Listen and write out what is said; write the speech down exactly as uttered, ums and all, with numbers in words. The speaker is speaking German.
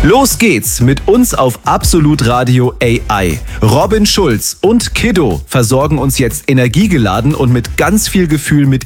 Los geht's mit uns auf Absolut Radio A I. Robin Schulz und Kiddo versorgen uns jetzt energiegeladen und mit ganz viel Gefühl mit